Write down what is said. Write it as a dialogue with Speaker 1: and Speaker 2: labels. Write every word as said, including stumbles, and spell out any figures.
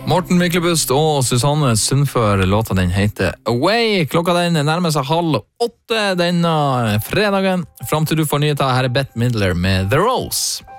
Speaker 1: Morten Myklebust og Susanne Sundfør, låta den heter Away. Klokka den nærmer seg halv åtte denne fredagen. Fram til du får nyheter, her er Bette Midler med The Rose.